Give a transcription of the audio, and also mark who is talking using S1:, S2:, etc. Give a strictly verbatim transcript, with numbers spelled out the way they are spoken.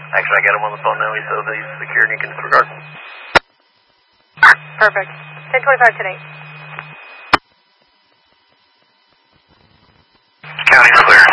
S1: Actually, I got him on the phone now. He says that he's secure and you can disregard.
S2: Perfect. ten twenty-five today.
S1: County's clear.